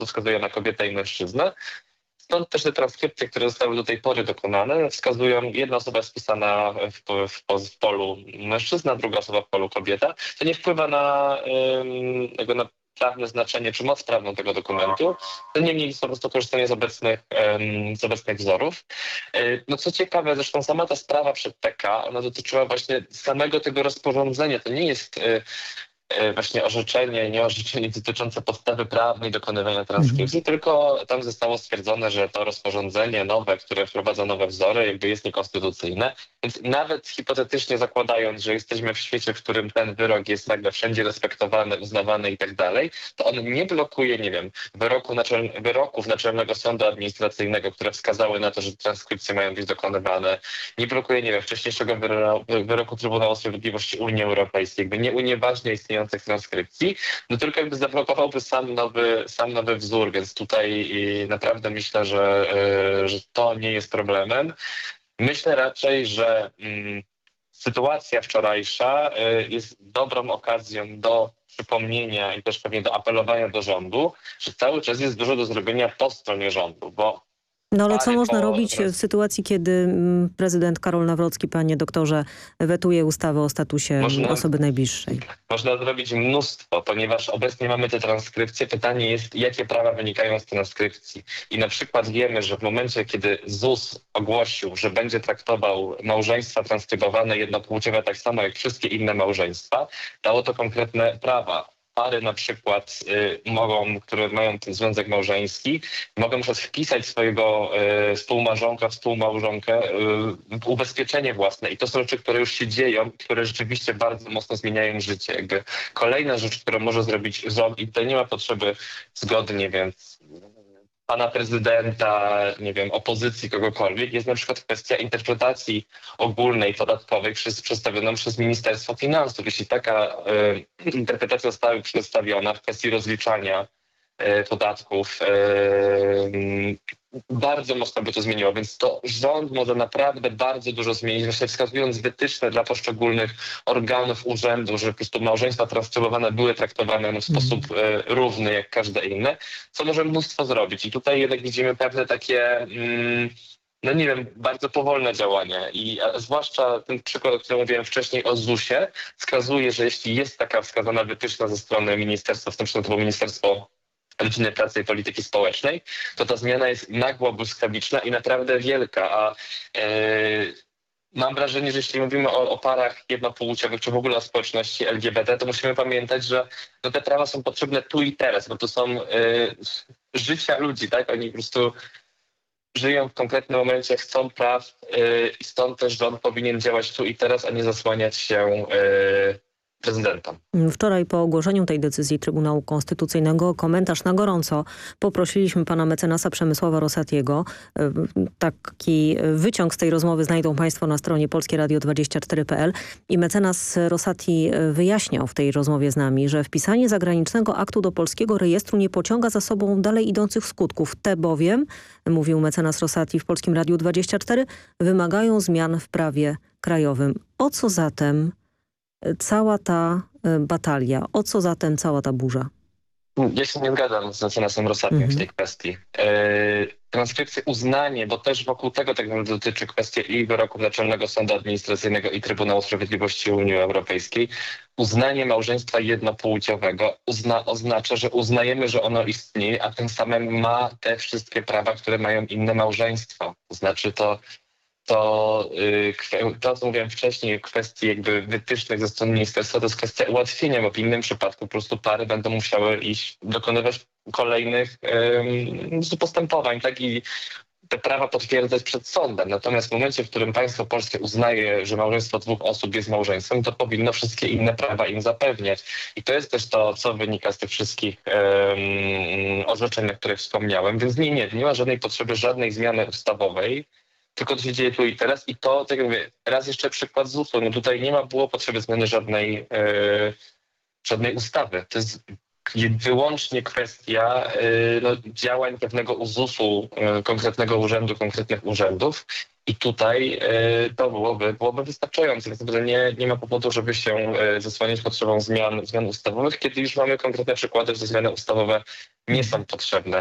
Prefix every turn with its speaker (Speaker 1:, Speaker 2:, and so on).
Speaker 1: prostu wskazuje na kobietę i mężczyznę. Stąd też te transkrypcje, które zostały do tej pory dokonane, wskazują, jedna osoba jest wpisana w polu mężczyzna, druga osoba w polu kobieta. To nie wpływa na prawne znaczenie czy moc prawną tego dokumentu. To niemniej jest po prostu korzystanie z obecnych wzorów. No co ciekawe, zresztą sama ta sprawa przed TK, ona dotyczyła właśnie samego tego rozporządzenia. To nie jest właśnie nie orzeczenie dotyczące podstawy prawnej dokonywania transkrypcji, tylko tam zostało stwierdzone, że to rozporządzenie nowe, które wprowadza nowe wzory, jakby jest niekonstytucyjne. Więc nawet hipotetycznie zakładając, że jesteśmy w świecie, w którym ten wyrok jest nagle wszędzie respektowany, uznawany i tak dalej, to on nie blokuje, nie wiem, wyroków Naczelnego Sądu Administracyjnego, które wskazały na to, że transkrypcje mają być dokonywane. Nie blokuje, nie wiem, wcześniejszego wyroku Trybunału Sprawiedliwości Unii Europejskiej, jakby nie unieważnia istniejących transkrypcji, no tylko jakby zablokowałby sam nowy wzór, więc tutaj naprawdę myślę, że to nie jest problemem. Myślę raczej, że sytuacja wczorajsza jest dobrą okazją do przypomnienia i też pewnie do apelowania do rządu, że cały czas jest dużo do zrobienia po stronie rządu, bo
Speaker 2: no ale co można robić w sytuacji, kiedy prezydent Karol Nawrocki, panie doktorze, wetuje ustawę o statusie osoby najbliższej?
Speaker 1: Można zrobić mnóstwo, ponieważ obecnie mamy te transkrypcje. Pytanie jest, jakie prawa wynikają z transkrypcji. I na przykład wiemy, że w momencie, kiedy ZUS ogłosił, że będzie traktował małżeństwa transkrybowane jednopłciowe tak samo jak wszystkie inne małżeństwa, dało to konkretne prawa. Pary na przykład które mają ten związek małżeński, mogą na przykład wpisać swojego współmałżonka, współmałżonkę w ubezpieczenie własne. I to są rzeczy, które już się dzieją, które rzeczywiście bardzo mocno zmieniają życie. Jakby kolejna rzecz, którą może zrobić rząd, i tutaj nie ma potrzeby zgody, nie wiem, pana prezydenta, nie wiem, opozycji, kogokolwiek, jest na przykład kwestia interpretacji ogólnej, podatkowej przedstawioną przez Ministerstwo Finansów. Jeśli taka interpretacja została przedstawiona w kwestii rozliczania podatków, bardzo mocno by to zmieniło, więc to rząd może naprawdę bardzo dużo zmienić, właśnie wskazując wytyczne dla poszczególnych organów urzędu, żeby po prostu małżeństwa transkrybowane były traktowane w sposób równy jak każde inne, co może mnóstwo zrobić. I tutaj jednak widzimy pewne takie no nie wiem, bardzo powolne działania i zwłaszcza ten przykład, o którym mówiłem wcześniej o ZUS-ie, wskazuje, że jeśli jest taka wskazana wytyczna ze strony ministerstwa, w tym przypadku Ministerstwo Rodziny, Pracy i Polityki Społecznej, to ta zmiana jest nagła, błyskawiczna i naprawdę wielka, a mam wrażenie, że jeśli mówimy o parach jednopłciowych, czy w ogóle o społeczności LGBT, to musimy pamiętać, że no, te prawa są potrzebne tu i teraz, bo to są życia ludzi, tak? Oni po prostu żyją w konkretnym momencie, chcą praw i stąd też rząd powinien działać tu i teraz, a nie zasłaniać się prezydentem.
Speaker 2: Wczoraj po ogłoszeniu tej decyzji Trybunału Konstytucyjnego o komentarz na gorąco poprosiliśmy pana mecenasa Przemysława Rosatiego. Taki wyciąg z tej rozmowy znajdą państwo na stronie polskieradio24.pl i mecenas Rosati wyjaśniał w tej rozmowie z nami, że wpisanie zagranicznego aktu do polskiego rejestru nie pociąga za sobą dalej idących skutków. Te bowiem, mówił mecenas Rosati w Polskim Radiu 24, wymagają zmian w prawie krajowym. O co zatem cała ta batalia? O co zatem cała ta burza?
Speaker 1: Ja się nie zgadzam z mecenasem Rosatiem w tej kwestii. Transkrypcje, uznanie, bo też wokół tego tak naprawdę dotyczy kwestii i wyroków Naczelnego Sądu Administracyjnego i Trybunału Sprawiedliwości Unii Europejskiej. Uznanie małżeństwa jednopłciowego oznacza, że uznajemy, że ono istnieje, a tym samym ma te wszystkie prawa, które mają inne małżeństwa. To znaczy to, co mówiłem wcześniej, kwestii jakby wytycznych ze strony ministerstwa, to jest kwestia ułatwienia, bo w innym przypadku po prostu pary będą musiały dokonywać kolejnych postępowań, tak, i te prawa potwierdzać przed sądem. Natomiast w momencie, w którym państwo polskie uznaje, że małżeństwo dwóch osób jest małżeństwem, to powinno wszystkie inne prawa im zapewniać. I to jest też to, co wynika z tych wszystkich orzeczeń, o których wspomniałem. Więc nie ma żadnej potrzeby, żadnej zmiany ustawowej, tylko to się dzieje tu i teraz. I to, tak jak mówię, raz jeszcze przykład ZUS-u. No tutaj nie było potrzeby zmiany żadnej ustawy. To jest wyłącznie kwestia działań pewnego uzusu konkretnego urzędu, konkretnych urzędów. I tutaj to byłoby wystarczające. Więc nie ma powodu, żeby się zasłaniać potrzebą zmian ustawowych, kiedy już mamy konkretne przykłady, że zmiany ustawowe nie są potrzebne.